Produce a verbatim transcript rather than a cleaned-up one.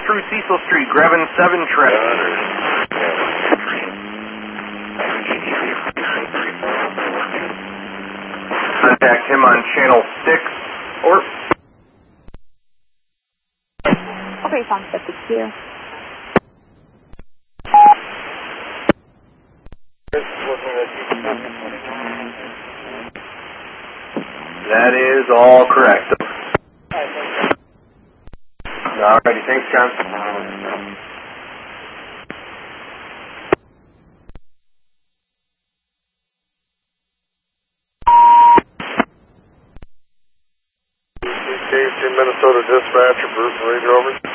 through Cecil Street, grabbing seven traffic. Contact him on channel six, or... Okay, sounds fifty-two. That is all correct. Alrighty, thanks, John. Minnesota Dispatcher, Bruce Range Rover.